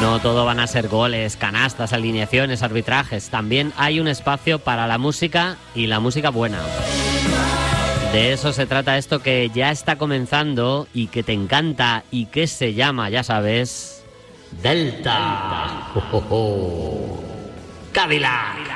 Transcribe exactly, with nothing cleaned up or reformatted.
No todo van a ser goles, canastas, alineaciones, arbitrajes. También hay un espacio para la música y la música buena. De eso se trata esto que ya está comenzando y que te encanta y que se llama, ya sabes, Delta. Oh, oh, oh. Cadillac.